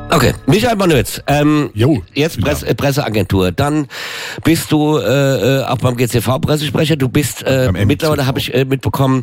Okay, Michael Bonewitz, jetzt ja. Presseagentur, dann bist du auch beim GCV Pressesprecher, du bist mittlerweile, habe ich mitbekommen,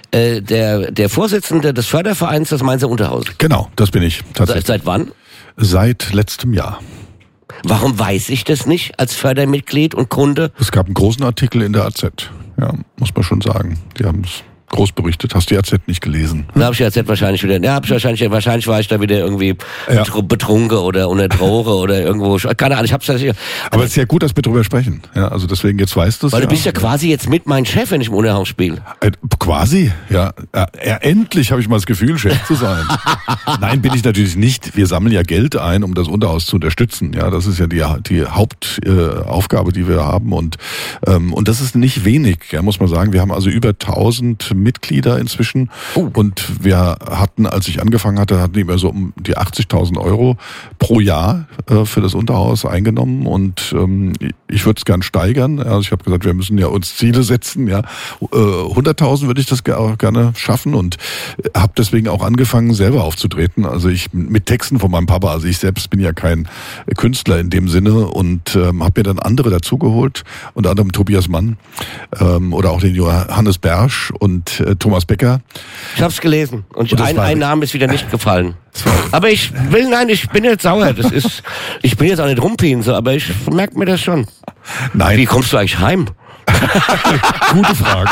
der Vorsitzende des Fördervereins des Mainzer Unterhauses. Genau, das bin ich tatsächlich. Seit wann? Seit letztem Jahr. Warum weiß ich das nicht als Fördermitglied und Kunde? Es gab einen großen Artikel in der AZ, ja, muss man schon sagen. Die haben es groß berichtet. Hast du die AZ nicht gelesen? Da habe ich die AZ wahrscheinlich wieder. Ja, wahrscheinlich war ich da wieder irgendwie betrunken oder unter Droge oder irgendwo. Keine Ahnung, ich hab's nicht. Aber es ist ja gut, dass wir drüber sprechen. Ja, also deswegen, jetzt weißt du es. Weil du bist ja quasi jetzt mit mein Chef, wenn ich im Unterhaus spiele. Quasi, ja. Endlich habe ich mal das Gefühl, Chef zu sein. Nein, bin ich natürlich nicht. Wir sammeln ja Geld ein, um das Unterhaus zu unterstützen. Ja, das ist ja die Hauptaufgabe, die wir haben. Und das ist nicht wenig, ja, muss man sagen. Wir haben also über 1000 Mitglieder inzwischen. Und wir hatten, als ich angefangen hatte, hatten wir so um die 80.000 Euro pro Jahr für das Unterhaus eingenommen. Und ich würde es gern steigern. Also ich habe gesagt, wir müssen ja uns Ziele setzen. Ja, 100.000 würde ich das gerne schaffen und habe deswegen auch angefangen, selber aufzutreten. Also ich mit Texten von meinem Papa. Also ich selbst bin ja kein Künstler in dem Sinne und habe mir dann andere dazugeholt, unter anderem Tobias Mann oder auch den Johannes Bersch und Thomas Becker. Ich hab's gelesen und ein Name ist wieder nicht gefallen. Aber ich bin jetzt sauer. Ich bin jetzt auch nicht rumpinse, aber ich merke mir das schon. Nein. Wie kommst du eigentlich heim? Gute Frage.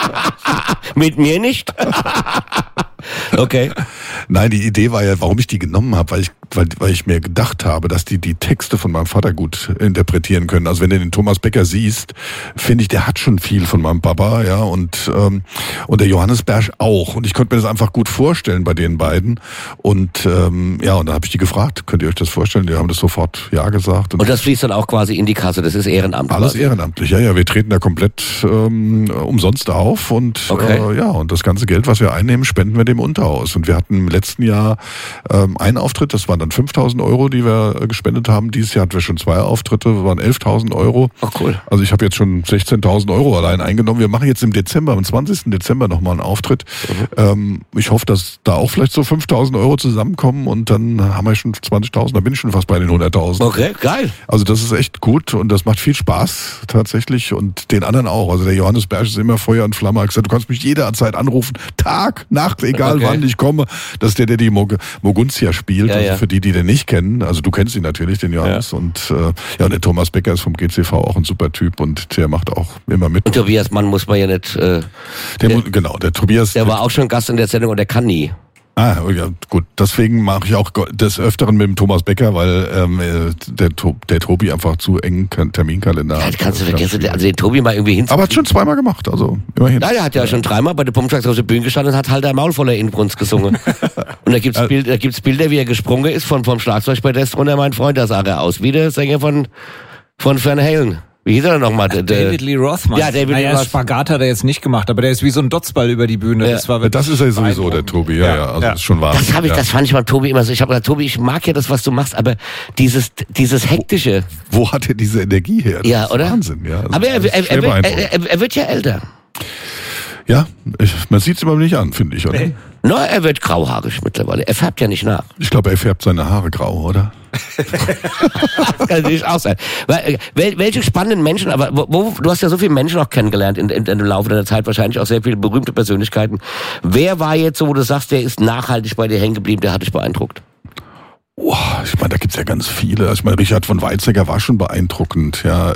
Mit mir nicht? Okay. Nein, die Idee war ja, warum ich die genommen habe, weil ich mir gedacht habe, dass die Texte von meinem Vater gut interpretieren können. Also wenn du den Thomas Becker siehst, finde ich, der hat schon viel von meinem Papa, ja, und der Johannes Bersch auch. Und ich konnte mir das einfach gut vorstellen bei den beiden. Und und dann habe ich die gefragt, könnt ihr euch das vorstellen? Die haben das sofort ja gesagt. Und das fließt dann auch quasi in die Kasse, das ist Ehrenamt. Alles quasi ehrenamtlich, ja, wir treten da komplett umsonst auf und und das ganze Geld, was wir einnehmen, spenden wir dem Unterhaus. Und wir hatten im letzten Jahr einen Auftritt, das waren dann 5.000 Euro, die wir gespendet haben. Dieses Jahr hatten wir schon 2 Auftritte, das waren 11.000 Euro. Ach cool. Also ich habe jetzt schon 16.000 Euro allein eingenommen. Wir machen jetzt im Dezember, am 20. Dezember nochmal einen Auftritt. Ich hoffe, dass da auch vielleicht so 5.000 Euro zusammenkommen und dann haben wir schon 20.000, da bin ich schon fast bei den 100.000. Okay, geil. Also das ist echt gut und das macht viel Spaß tatsächlich und den anderen auch. Also der Johannes Bersch ist immer Feuer und Flamme. Er hat gesagt, du kannst mich jederzeit anrufen, Tag, Nacht, egal wann ich komme. Das ist der die Moguntia spielt, also für die den nicht kennen. Also du kennst ihn natürlich, den Johannes. Ja. Und der Thomas Becker ist vom GCV auch ein super Typ und der macht auch immer mit. Und Tobias Mann muss man ja nicht... der Tobias... Der war auch schon Gast in der Sendung und der kann nie. Ah, ja, gut. Deswegen mache ich auch des Öfteren mit dem Thomas Becker, weil der Tobi einfach zu engen Terminkalender hat. Ja, das kannst du vergessen, also den Tobi mal irgendwie hinzuziehen. Aber hat schon 2-mal gemacht, also immerhin. Nein, der hat ja schon 3-mal bei der Pumpschlags auf der Bühne gestanden und hat halt ein Maul voller Inbrunst gesungen. Und da gibt's Bilder, wie er gesprungen ist vom Schlagzeugbrett runter, mein Freund, da sah er aus wie der Sänger von Van Halen. Wie hieß er denn nochmal? David Lee Roth, Mann. Ja, David Lee Roth. Spagat hat er jetzt nicht gemacht, aber der ist wie so ein Dotzball über die Bühne. Ja. Das ist ja sowieso der Tobi, also das ist schon wahr. Das fand ich beim Tobi immer so. Ich habe gesagt, Tobi, ich mag ja das, was du machst, aber dieses Hektische. Wo hat er diese Energie her? Das ist oder? Wahnsinn, ja. Also aber er wird ja älter. Ja, man sieht's immer nicht an, finde ich, oder? No, er wird grauhaarig mittlerweile. Er färbt ja nicht nach. Ich glaube, er färbt seine Haare grau, oder? Das kann natürlich auch sein. Welche spannenden Menschen, aber du hast ja so viele Menschen auch kennengelernt im Laufe deiner Zeit, wahrscheinlich auch sehr viele berühmte Persönlichkeiten. Wer war jetzt so, wo du sagst, der ist nachhaltig bei dir hängen geblieben, der hat dich beeindruckt? Ich meine, da gibt's ja ganz viele. Ich meine, Richard von Weizsäcker war schon beeindruckend, ja.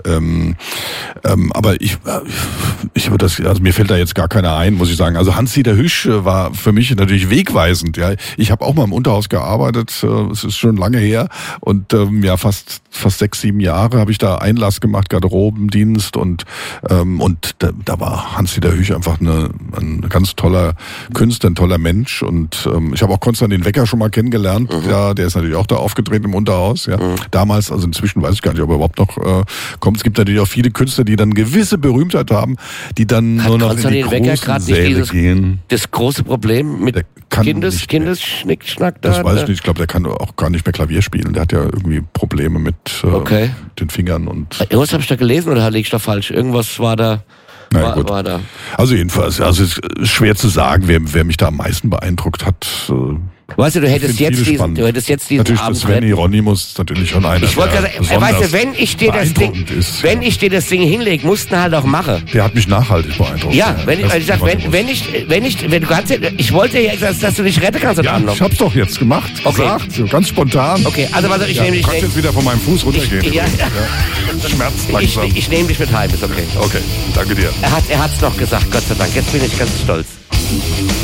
Aber ich würde das, also mir fällt da jetzt gar keiner ein, muss ich sagen. Also Hans-Dieter Hüsch war für mich natürlich wegweisend, ja. Ich habe auch mal im Unterhaus gearbeitet, es ist schon lange her und fast 6-7 Jahre habe ich da Einlass gemacht, Garderobendienst und da war Hans-Dieter Hüsch einfach ein ganz toller Künstler, ein toller Mensch und ich habe auch Konstantin Wecker schon mal kennengelernt, ja, der ist natürlich auch da aufgetreten im Unterhaus, ja. Damals, also inzwischen weiß ich gar nicht, ob er überhaupt noch kommt. Es gibt natürlich auch viele Künstler, die dann gewisse Berühmtheit haben, die dann nur noch in die großen Säle gehen. Das große Problem mit Kindesschnickschnack da? Das weiß ich nicht. Ich glaube, der kann auch gar nicht mehr Klavier spielen. Der hat ja irgendwie Probleme mit den Fingern und. Irgendwas habe ich da gelesen oder liege ich da falsch? Irgendwas war da. War da. Also jedenfalls, es ist schwer zu sagen, wer mich da am meisten beeindruckt hat. Weißt du, du hättest finde jetzt viele spannend. diesen Natürlich, Abend das Sven Hieronymus ist natürlich schon einer, Ich wollte der gerade sagen, weißt du, besonders wenn ich dir beeindruckend ist. wenn ich dir das Ding hinlege, musst du halt auch machen. Der hat mich nachhaltig beeindruckt. Ja, wenn Das ich sag, Hieronymus. wenn du kannst, ich wollte ja, dass du dich retten kannst. Ja, ich hab's doch jetzt gemacht, Okay. gesagt, so ganz spontan. Okay, also was ich Ja, nehme du kannst jetzt wieder von meinem Fuß runtergehen. Ich- ja. Schmerzt langsam. ich nehme dich mit heim, ist okay. Okay, danke dir. Er hat's noch gesagt, Gott sei Dank. Jetzt bin ich ganz stolz.